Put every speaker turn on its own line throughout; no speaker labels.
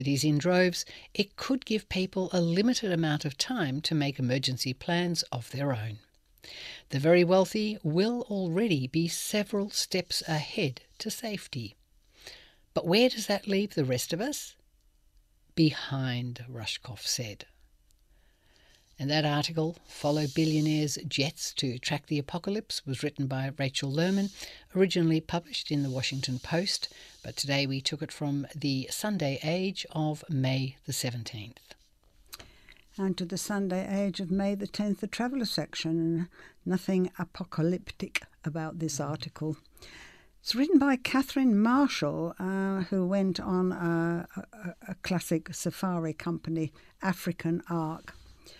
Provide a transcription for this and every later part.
cities in droves, it could give people a limited amount of time to make emergency plans of their own. The very wealthy will already be several steps ahead to safety. But where does that leave the rest of us? Behind, Rushkoff said. And that article, Follow Billionaires' Jets to Track the Apocalypse, was written by Rachel Lerman, originally published in the Washington Post, but today we took it from the Sunday Age of May the 17th.
And to the Sunday Age of May the 10th, the Traveller section, and nothing apocalyptic about this article. It's written by Catherine Marshall, who went on a classic safari company, African Ark.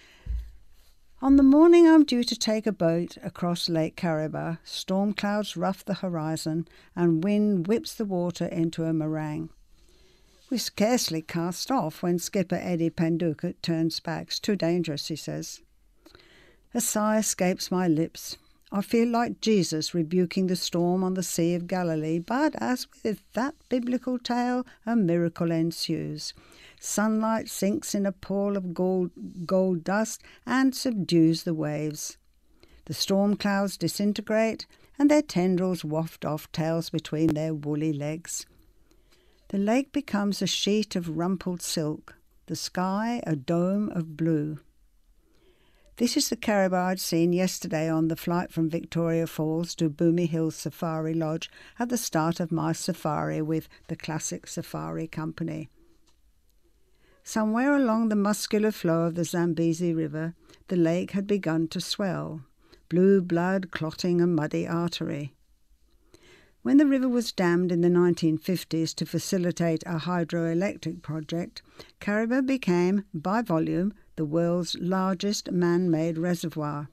On the morning I'm due to take a boat across Lake Kariba, storm clouds rough the horizon and wind whips the water into a meringue. We scarcely cast off when skipper Eddie Penduka turns back. It's too dangerous, he says. A sigh escapes my lips. I feel like Jesus rebuking the storm on the Sea of Galilee, but as with that biblical tale, a miracle ensues. Sunlight sinks in a pool of gold dust and subdues the waves. The storm clouds disintegrate and their tendrils waft off, tails between their woolly legs. The lake becomes a sheet of rumpled silk, the sky a dome of blue. This is the Kariba I'd seen yesterday on the flight from Victoria Falls to Bumi Hills Safari Lodge at the start of my safari with the Classic Safari Company. Somewhere along the muscular flow of the Zambezi River, the lake had begun to swell, blue blood clotting a muddy artery. When the river was dammed in the 1950s to facilitate a hydroelectric project, Kariba became, by volume, the world's largest man-made reservoir.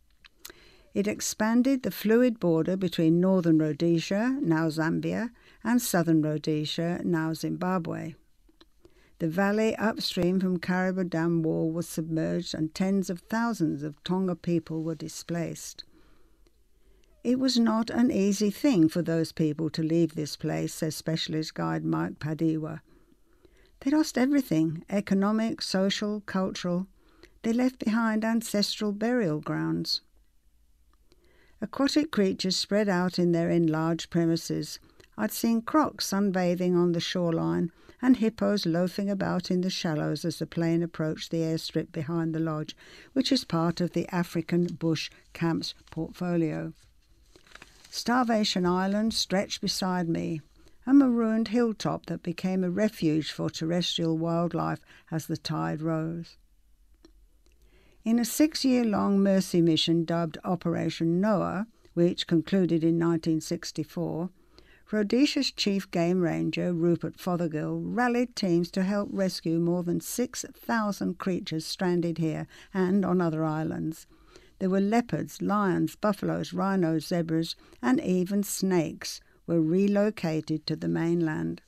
It expanded the fluid border between northern Rhodesia, now Zambia, and southern Rhodesia, now Zimbabwe. The valley upstream from Kariba Dam Wall was submerged and tens of thousands of Tonga people were displaced. It was not an easy thing for those people to leave this place, says specialist guide Mike Padiwa. They lost everything, economic, social, cultural. They left behind ancestral burial grounds. Aquatic creatures spread out in their enlarged premises. I'd seen crocs sunbathing on the shoreline and hippos loafing about in the shallows as the plane approached the airstrip behind the lodge, which is part of the African Bush Camps portfolio. Starvation Island stretched beside me, a marooned hilltop that became a refuge for terrestrial wildlife as the tide rose. In a 6-year-long mercy mission dubbed Operation Noah, which concluded in 1964, Rhodesia's chief game ranger, Rupert Fothergill, rallied teams to help rescue more than 6,000 creatures stranded here and on other islands. There were leopards, lions, buffaloes, rhinos, zebras, and even snakes were relocated to the mainland.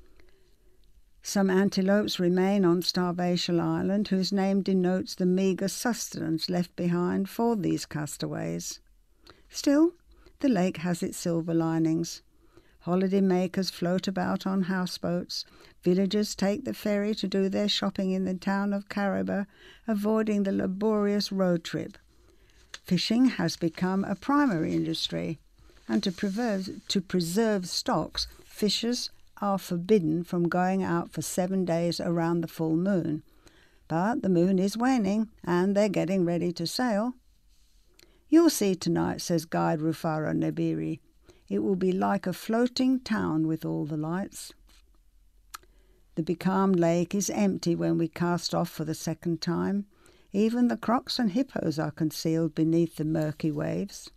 Some antelopes remain on Starvation Island, whose name denotes the meagre sustenance left behind for these castaways. Still, the lake has its silver linings. Holiday makers float about on houseboats. Villagers take the ferry to do their shopping in the town of Kariba, avoiding the laborious road trip. Fishing has become a primary industry, and to preserve stocks, fishers are forbidden from going out for 7 days around the full moon. But the moon is waning, and they're getting ready to sail. You'll see tonight, says guide Rufaro Nebiri. It will be like a floating town with all the lights. The becalmed lake is empty when we cast off for the second time. Even the crocs and hippos are concealed beneath the murky waves.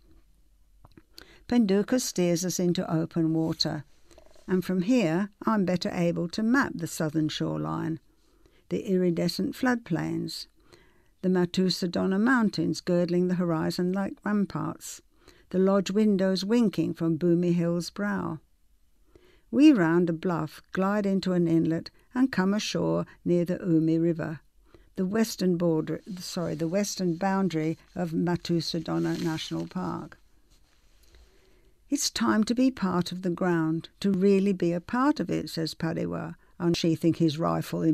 Penduka steers us into open water, and from here I'm better able to map the southern shoreline, the iridescent floodplains, the Matusadona Mountains girdling the horizon like ramparts, the lodge windows winking from Bumi Hill's brow. We round a bluff, glide into an inlet, and come ashore near the Umi River, the western boundary of Matusadona National Park. It's time to be part of the ground, to really be a part of it, says Padiwa, unsheathing his rifle